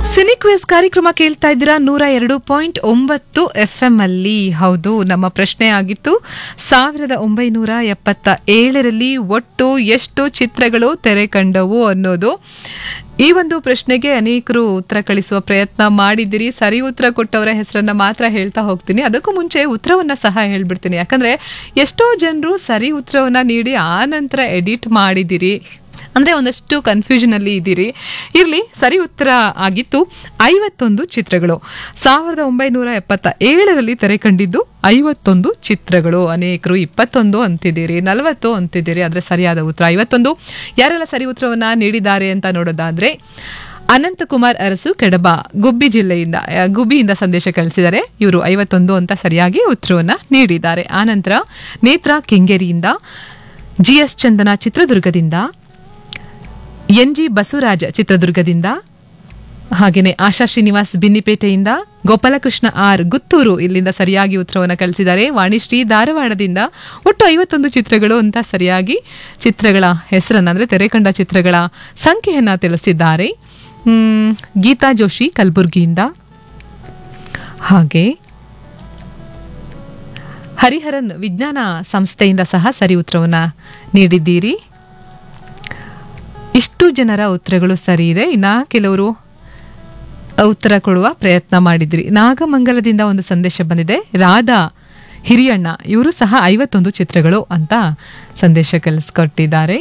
Cine quiz ಕಾರ್ಯಕ್ರಮ ಕೇಳ್ತಾ ಇದ್ದೀರಾ 102.9 FM ಅಲ್ಲಿ. ಹೌದು, ನಮ್ಮ ಪ್ರಶ್ನೆ ಆಗಿತ್ತು 1977ರಲ್ಲಿ ಒಟ್ಟು ಎಷ್ಟು ಚಿತ್ರಗಳು ತೆರೆ ಕಂಡವು ಅನ್ನೋದು. ಈ ಒಂದು ಪ್ರಶ್ನೆಗೆ ಅನೇಕರು ಉತ್ತರ ಕಳಿಸುವ ಪ್ರಯತ್ನ ಮಾಡಿದ್ದೀರಿ. ಸರಿ ಉತ್ತರ ಕೊಟ್ಟವರ ಹೆಸರನ್ನ ಮಾತ್ರ ಹೇಳ್ತಾ ಹೋಗ್ತೀನಿ. ಅದಕ್ಕೂ ಮುಂಚೆ ಉತ್ತರವನ್ನ ಸಹ ಹೇಳ್ಬಿಡ್ತೀನಿ, ಯಾಕಂದ್ರೆ ಎಷ್ಟೋ ಜನರು ಸರಿ ಉತ್ತರವನ್ನ ನೀಡಿ ಆ ನಂತರ ಎಡಿಟ್ ಮಾಡಿದಿರಿ, ಅಂದ್ರೆ ಒಂದಷ್ಟು ಕನ್ಫ್ಯೂಷನ್ ಅಲ್ಲಿ ಇದ್ದೀರಿ. ಇರ್ಲಿ, ಸರಿ ಉತ್ತರ ಆಗಿತ್ತು 51 ಚಿತ್ರಗಳು. 1977ರಲ್ಲಿ ತೆರೆ ಕಂಡಿದ್ದು 51 ಚಿತ್ರಗಳು. ಅನೇಕರು 21 ಅಂತಿದ್ದೀರಿ, 40 ಅಂತಿದ್ದೀರಿ. ಆದ್ರೆ ಸರಿಯಾದ ಉತ್ತರ 51. ಯಾರೆಲ್ಲ ಸರಿ ಉತ್ತರವನ್ನ ನೀಡಿದ್ದಾರೆ ಅಂತ ನೋಡೋದಾದ್ರೆ, ಅನಂತಕುಮಾರ್ ಅರಸು ಕೆಡಬ ಗುಬ್ಬಿಯಿಂದ ಸಂದೇಶ ಕಳಿಸಿದ್ದಾರೆ. ಇವರು 51 ಅಂತ ಸರಿಯಾಗಿ ಉತ್ತರವನ್ನ ನೀಡಿದ್ದಾರೆ. ಆನಂತರ ನೇತ್ರ ಕೆಂಗೇರಿಯಿಂದ, GS ಚಂದನ ಚಿತ್ರದುರ್ಗದಿಂದ, NG ಬಸವರಾಜ್ ಚಿತ್ರದುರ್ಗದಿಂದ, ಹಾಗೇನೆ ಆಶಾ ಶ್ರೀನಿವಾಸ್ ಬಿನ್ನಿಪೇಟೆಯಿಂದ, ಗೋಪಾಲಕೃಷ್ಣ ಆರ್ ಗುತ್ತೂರು ಇಲ್ಲಿಂದ ಸರಿಯಾಗಿ ಉತ್ತರವನ್ನು ಕಳಿಸಿದ್ದಾರೆ. ವಾಣಿಶ್ರೀ ಧಾರವಾಡದಿಂದ ಒಟ್ಟು 51 ಚಿತ್ರಗಳು ಅಂತ ಸರಿಯಾಗಿ ಚಿತ್ರಗಳ ಹೆಸರನ್ನ ಅಂದ್ರೆ ತೆರೆಕಂಡ ಚಿತ್ರಗಳ ಸಂಖ್ಯೆಯನ್ನ ತಿಳಿಸಿದ್ದಾರೆ. ಗೀತಾ ಜೋಶಿ ಕಲಬುರ್ಗಿಯಿಂದ, ಹಾಗೆ ಹರಿಹರನ್ ವಿಜ್ಞಾನ ಸಂಸ್ಥೆಯಿಂದ ಸಹ ಸರಿ ಉತ್ತರವನ್ನ ನೀಡಿದ್ದೀರಿ. ಇಷ್ಟು ಜನರ ಉತ್ತರಗಳು ಸರಿ ಇದೆ. ಇನ್ನ ಕೆಲವರು ಉತ್ತರ ಕೊಡುವ ಪ್ರಯತ್ನ ಮಾಡಿದ್ರಿ. ನಾಗಮಂಗಲದಿಂದ ಒಂದು ಸಂದೇಶ ಬಂದಿದೆ. ರಾಧಾ ಹಿರಿಯಣ್ಣ ಇವರು ಸಹ 51 ಚಿತ್ರಗಳು ಅಂತ ಸಂದೇಶ ಕಳಿಸ್ಕೊಟ್ಟಿದ್ದಾರೆ.